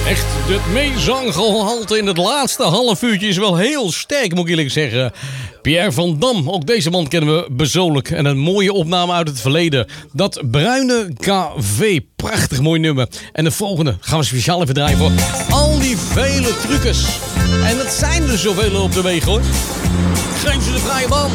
Echt, het meezanggehalte in het laatste half uurtje is wel heel sterk, moet ik eerlijk zeggen. Pierre van Dam, ook deze man kennen we bezoonlijk. En een mooie opname uit het verleden. Dat Bruine KV, prachtig mooi nummer. En de volgende gaan we speciaal even draaien voor al die vele truckers. En dat zijn er zoveel op de weg, hoor. Geef ze de vrije baan.